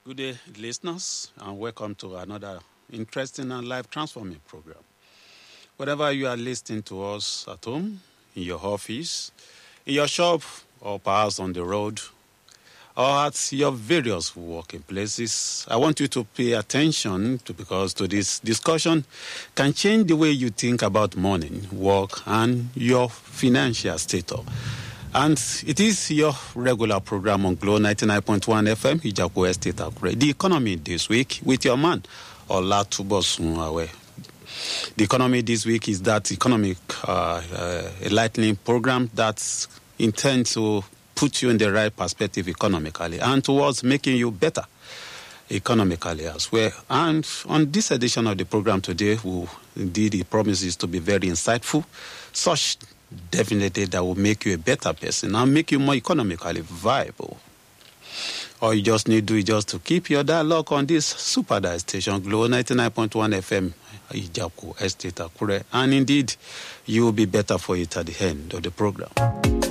Good day, listeners, and welcome to another interesting and life-transforming program. Whatever you are listening to us at home, in your office, in your shop, or perhaps on the road, or at your various working places, I want you to pay attention because this discussion can change the way you think about money, work, and your financial status. And it is your regular program on Glow 99.1 FM, Ijaku Estate Akure. The economy this week with your man, Olatubosun Awe. The economy this week is that economic enlightening program that intends to put you in the right perspective economically and towards making you better economically as well. And on this edition of the program today, it promises to be very insightful, such definitely that will make you a better person and make you more economically viable. All you just need to do is just to keep your dialogue on this super dial station, Glow 99.1 FM, Ijaku Estate Akure, and indeed, you will be better for it at the end of the program.